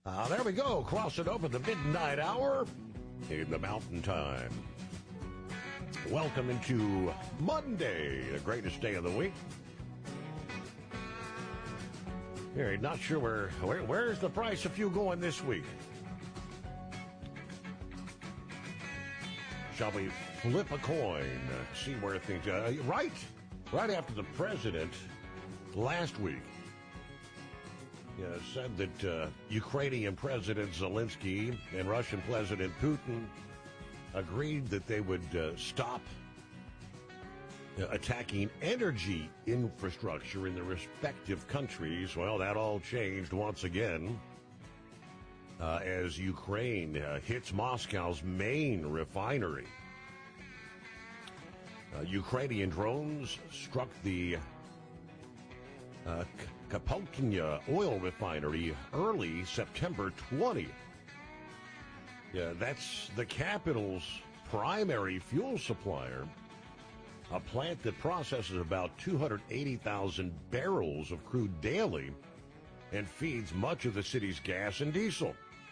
There we go, crossing over the midnight hour in the mountain time. Welcome into Monday, the greatest day of the week. Here, not sure where's the price of fuel going this week? Shall we flip a coin, see where things are? Right after the president last week said that Ukrainian President Zelensky and Russian President Putin agreed that they would stop attacking energy infrastructure in their respective countries. Well, that all changed once again as Ukraine hits Moscow's main refinery. Ukrainian drones struck the Kapotnya oil refinery early September 20. That's the capital's primary fuel supplier, a plant that processes about 280,000 barrels of crude daily and feeds much of the city's gas and diesel.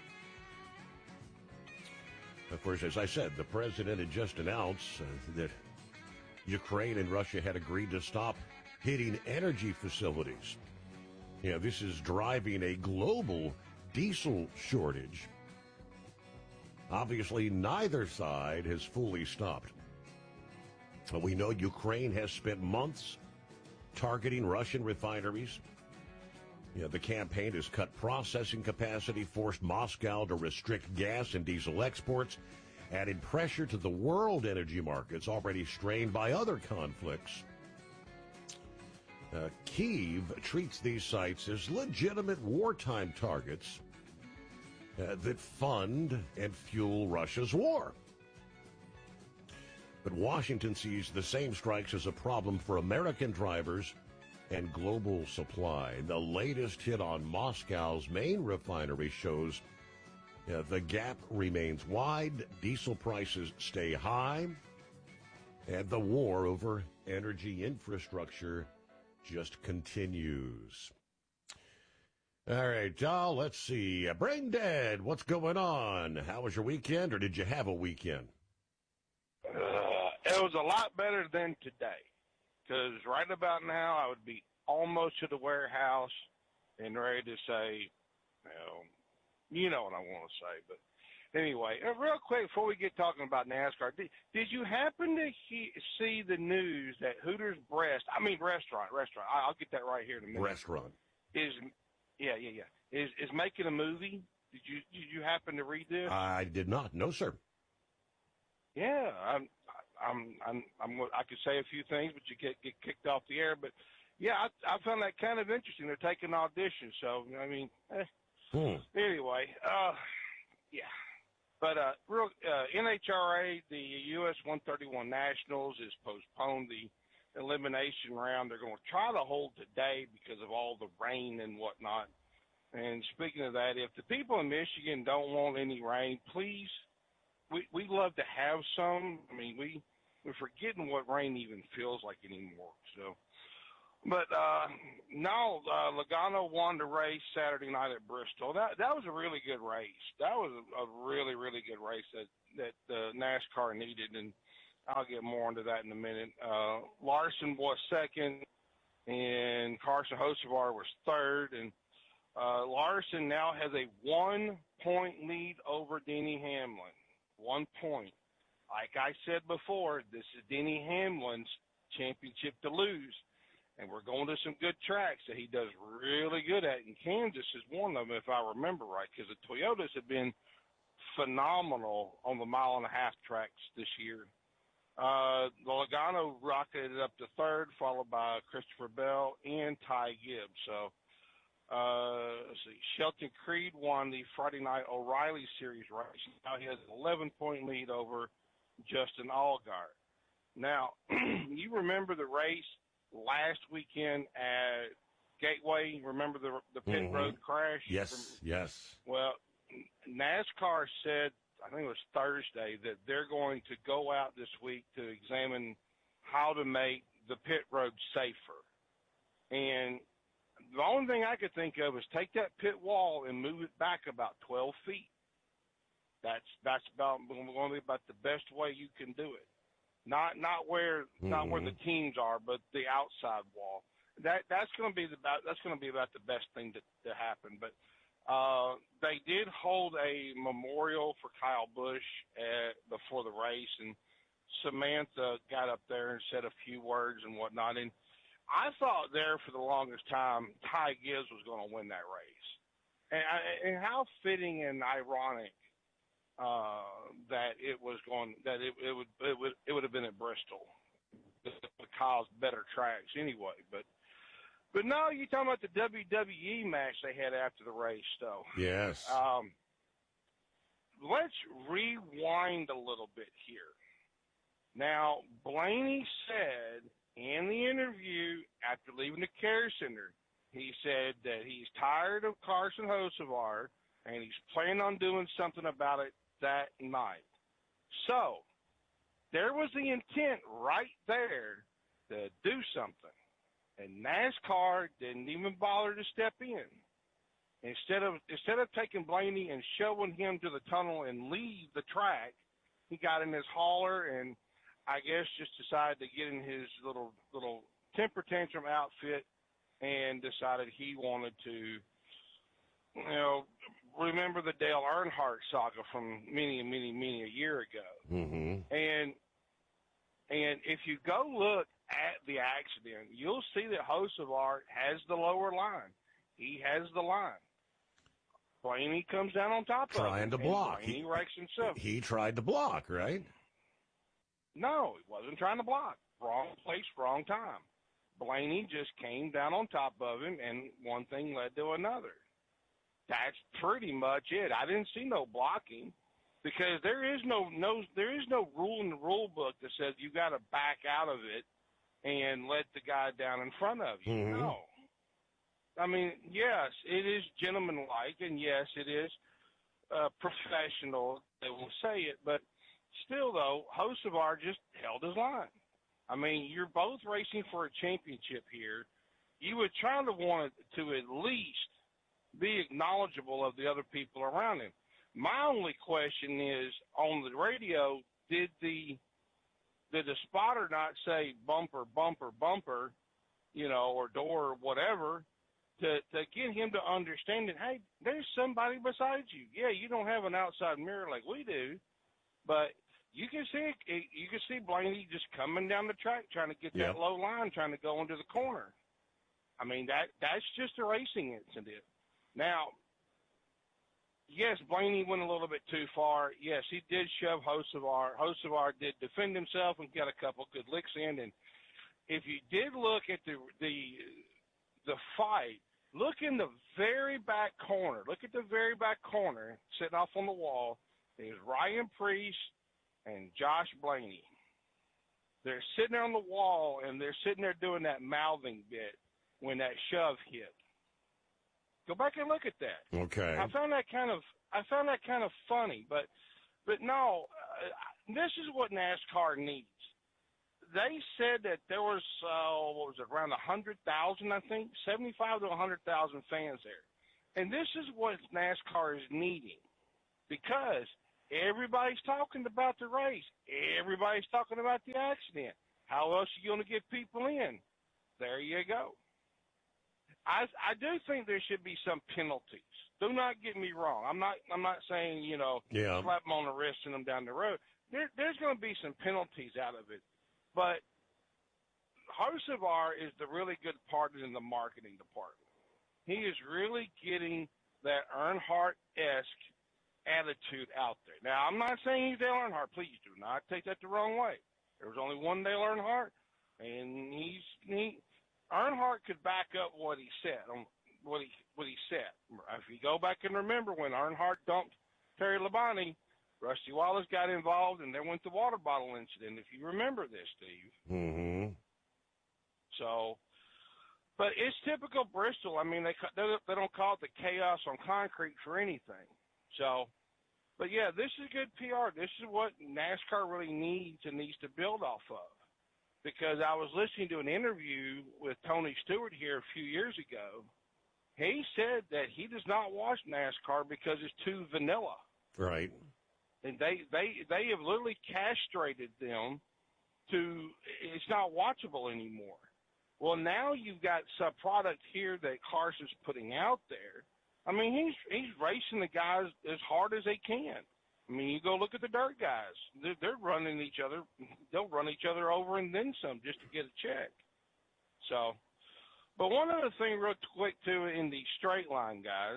Of course, as I said, the president had just announced that Ukraine and Russia had agreed to stop hitting energy facilities. This is driving a global diesel shortage. Obviously, neither side has fully stopped. We know Ukraine has spent months targeting Russian refineries. The campaign has cut processing capacity, forced Moscow to restrict gas and diesel exports, added pressure to the world energy markets already strained by other conflicts. Kyiv treats these sites as legitimate wartime targets that fund and fuel Russia's war. But Washington sees the same strikes as a problem for American drivers and global supply. The latest hit on Moscow's main refinery shows the gap remains wide, diesel prices stay high, and the war over energy infrastructure just continues. All right, y'all, let's see. Brain Dead, what's going on? How was your weekend, or did you have a weekend? It was a lot better than today, because right about now I would be almost to the warehouse and ready to say, you know what I want to say. But anyway, real quick before we get talking about NASCAR, did you happen to see the news that Hooters restaurant, I'll get that right here in a minute. Restaurant. Is making a movie? Did you happen to read this? I did not. No, sir. Yeah, I could say a few things, but you get kicked off the air. But yeah, I found that kind of interesting. They're taking auditions, so Anyway, yeah. But NHRA, the US 131 Nationals, has postponed the elimination round. They're going to try to hold today because of all the rain and whatnot. And speaking of that, if the people in Michigan don't want any rain, please, we'd love to have some. I mean, we're forgetting what rain even feels like anymore. So, but Logano won the race Saturday night at Bristol. That was a really good race. That was a really, really good race that the NASCAR needed, and I'll get more into that in a minute. Larson was second, and Carson Hocevar was third, and Larson now has a 1-point lead over Denny Hamlin. 1 point. Like I said before, this is Denny Hamlin's championship to lose. And we're going to some good tracks that he does really good at. And Kansas is one of them, if I remember right, because the Toyotas have been phenomenal on the mile-and-a-half tracks this year. Logano rocketed up to third, followed by Christopher Bell and Ty Gibbs. So, let's see. Shelton Creed won the Friday night O'Reilly Series race. Now he has an 11-point lead over Justin Allgaier. Now, you remember the race last weekend at Gateway? Remember the pit road crash? Yes. Well, NASCAR said, I think it was Thursday, that they're going to go out this week to examine how to make the pit road safer. And The only thing I could think of is take that pit wall and move it back about 12 feet. That's about going to be about the best way you can do it. Not where the teams are, but the outside wall. That's going to be about the best thing to happen. But they did hold a memorial for Kyle Busch before the race, and Samantha got up there and said a few words and whatnot. And I thought there for the longest time Ty Gibbs was going to win that race, and how fitting and ironic that it was going that it would have been at Bristol, Kyle's better tracks anyway. But no, you talking about the WWE match they had after the race, though. Yes. Let's rewind a little bit here. Now, Blaney said in the interview after leaving the care center, he said that he's tired of Carson Hocevar and he's planning on doing something about it that night. So there was the intent right there to do something, and NASCAR didn't even bother to step in. Instead of taking Blaney and showing him to the tunnel and leave the track, he got in his hauler and I guess just decided to get in his little temper tantrum outfit and decided he wanted to, remember the Dale Earnhardt saga from many a year ago. Mm-hmm. And if you go look at the accident, you'll see that Hocevar has the lower line. He has the line. Blaney comes down on top of him. Trying to block. He wrecks himself. He tried to block, right? No, he wasn't trying to block. Wrong place, wrong time. Blaney just came down on top of him, and one thing led to another. That's pretty much it. I didn't see no blocking because there is no rule in the rule book that says you got to back out of it and let the guy down in front of you. Mm-hmm. No. I mean, yes, it is gentlemanlike, and yes, it is professional. They will say it, but still, though, Hocevar just held his line. I mean, you're both racing for a championship here. You would try to want to at least be acknowledgeable of the other people around him. My only question is, on the radio, did the spotter not say bumper, bumper, bumper, or door or whatever, to get him to understand that, hey, there's somebody beside you. Yeah, you don't have an outside mirror like we do, but you can see Blaney just coming down the track trying to get that low line, trying to go into the corner. I mean, that's just a racing incident. Now, yes, Blaney went a little bit too far. Yes, he did shove Hocevar. Hocevar did defend himself and got a couple good licks in. And if you did look at the fight, look in the very back corner. Look at the very back corner, sitting off on the wall. There's Ryan Preece and Josh Blaney. They're sitting there on the wall, and they're sitting there doing that mouthing bit when that shove hit. Go back and look at that. Okay. I found that kind of funny, but no, this is what NASCAR needs. They said that there was around 100,000, I think, 75 to 100,000 fans there, and this is what NASCAR is needing, because everybody's talking about the race, everybody's talking about the accident. How else are you going to get people in? There you go. I do think there should be some penalties. Do not get me wrong. I'm not saying, slap them on the wrist, send them down the road. There's going to be some penalties out of it. But Hocevar is the really good part in the marketing department. He is really getting that Earnhardt-esque attitude out there. Now, I'm not saying he's Dale Earnhardt. Please do not take that the wrong way. There was only one Dale Earnhardt, and Earnhardt could back up what he said. What he said. If you go back and remember when Earnhardt dumped Terry Labonte, Rusty Wallace got involved, and there went the water bottle incident. If you remember this, Steve. Mm-hmm. So, but it's typical Bristol. I mean, they don't call it the chaos on concrete for anything. So, but yeah, this is good PR. This is what NASCAR really needs and needs to build off of. Because I was listening to an interview with Tony Stewart here a few years ago, he said that he does not watch NASCAR because it's too vanilla. Right. And they have literally castrated them to it's not watchable anymore. Well, now you've got some product here that Carson's putting out there. I mean, he's racing the guys as hard as they can. I mean, you go look at the dirt guys. They're running each other. They'll run each other over and then some just to get a check. So, but one other thing real quick, too, in the straight line, guys,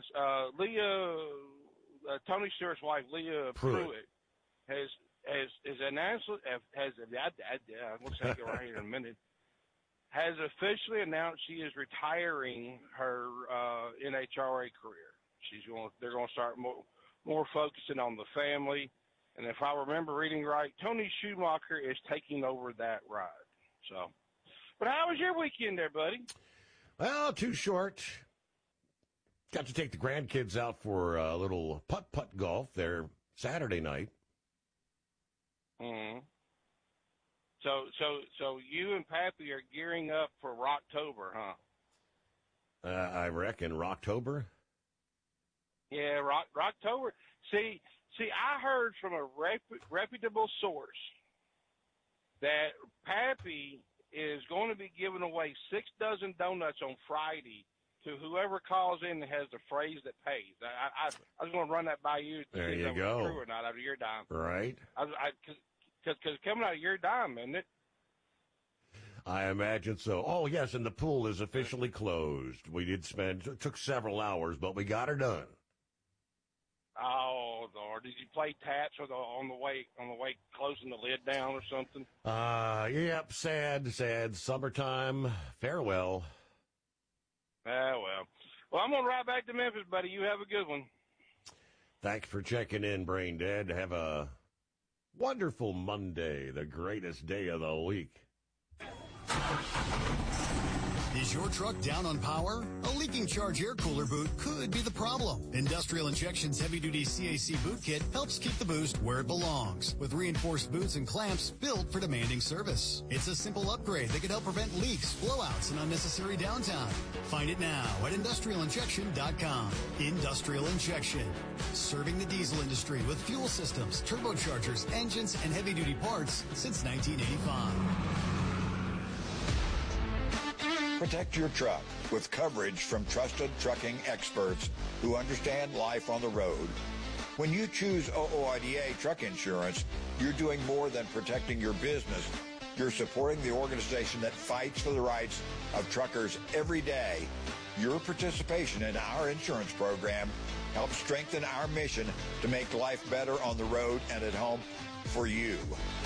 Tony Stewart's wife, Leah Pruitt, has announced, we'll take it right here in a minute, has officially announced she is retiring her NHRA career. They're going to start more focusing on the family. And if I remember reading right, Tony Schumacher is taking over that ride. So, but how was your weekend there, buddy? Well, too short. Got to take the grandkids out for a little putt-putt golf there Saturday night. Mm-hmm. So you and Pappy are gearing up for Rocktober, huh? I reckon Rocktober. Yeah, Rocktober. See, I heard from a reputable source that Pappy is going to be giving away 6 dozen donuts on Friday to whoever calls in and has the phrase that pays. I was going to run that by you to there see you if that go. was true or not out of your dime. Right. Because coming out of your dime, isn't it? I imagine so. Oh, yes, and the pool is officially closed. It took several hours, but we got her done. Oh, Lord. Did you play taps on the way closing the lid down or something? Yep, sad. Summertime. Farewell. Well, I'm going to ride back to Memphis, buddy. You have a good one. Thanks for checking in, Brain Dead. Have a wonderful Monday, the greatest day of the week. Is your truck down on power? A leaking charge air cooler boot could be the problem. Industrial Injection's heavy-duty CAC boot kit helps keep the boost where it belongs, with reinforced boots and clamps built for demanding service. It's a simple upgrade that can help prevent leaks, blowouts, and unnecessary downtime. Find it now at industrialinjection.com. Industrial Injection, serving the diesel industry with fuel systems, turbochargers, engines, and heavy-duty parts since 1985. Protect your truck with coverage from trusted trucking experts who understand life on the road. When you choose OOIDA truck insurance, you're doing more than protecting your business. You're supporting the organization that fights for the rights of truckers every day. Your participation in our insurance program helps strengthen our mission to make life better on the road and at home for you.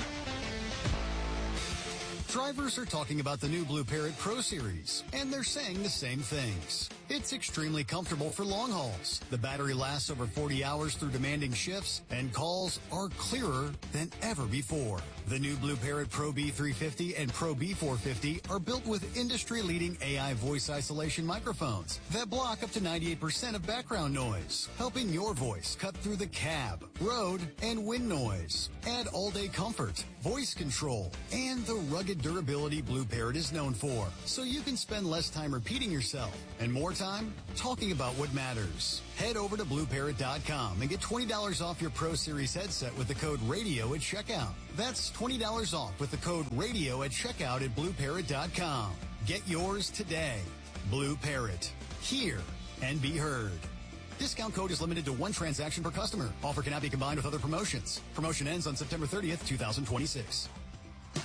Drivers are talking about the new Blue Parrot Pro Series, and they're saying the same things. It's extremely comfortable for long hauls. The battery lasts over 40 hours through demanding shifts, and calls are clearer than ever before. The new Blue Parrot Pro B350 and Pro B450 are built with industry-leading AI voice isolation microphones that block up to 98% of background noise, helping your voice cut through the cab, road, and wind noise. Add all-day comfort, voice control, and the rugged durability Blue Parrot is known for, so you can spend less time repeating yourself and more time talking about what matters. Head over to BlueParrot.com and get $20 off your Pro Series headset with the code RADIO at checkout. That's $20 off with the code RADIO at checkout at BlueParrot.com. Get yours today. Blue Parrot. Hear and be heard. Discount code is limited to 1 transaction per customer. Offer cannot be combined with other promotions. Promotion ends on September 30th, 2026.